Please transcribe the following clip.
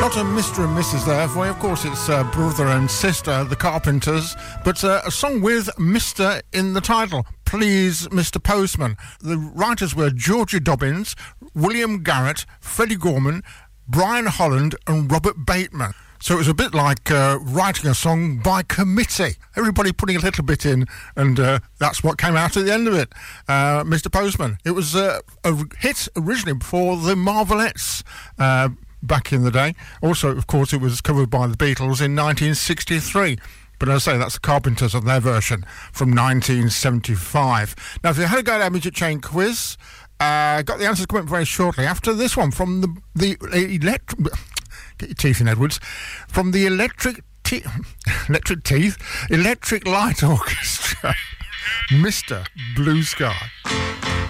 Not a Mr. and Mrs. there for you. Of course, it's brother and sister, the Carpenters, but a song with Mr. in the title. Please, Mr. Postman. The writers were Georgia Dobbins, William Garrett, Freddie Gorman, Brian Holland and Robert Bateman. So it was a bit like writing a song by committee. Everybody putting a little bit in, and that's what came out at the end of it. Mr. Postman. It was a hit originally for the Marvelettes back in the day. Also, of course, it was covered by the Beatles in 1963. But as I say, that's the Carpenters on their version from 1975. Now, if you had a go at our Midget Chain quiz, got the answers coming very shortly after this one from the get your teeth in, Edwards. From the Electric Light Orchestra, Mr. Blue Sky.